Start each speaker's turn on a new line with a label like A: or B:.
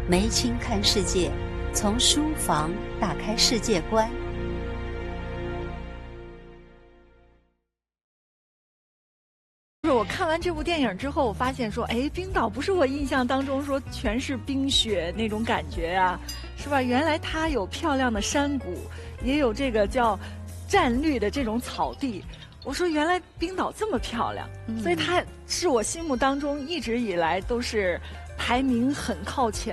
A: 梅青看世界，从书房打开世界观。
B: 我看完这部电影之后，我发现说，哎，冰岛不是我印象当中说全是冰雪那种感觉啊，是吧？原来它有漂亮的山谷，也有这个叫湛绿的这种草地。我说原来冰岛这么漂亮，所以它是我心目当中一直以来都是排名很靠前